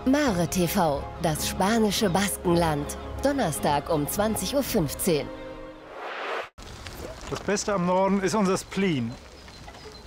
Mare TV, das spanische Baskenland. Donnerstag um 20:15 Uhr. Das Beste am Norden ist unser Spleen.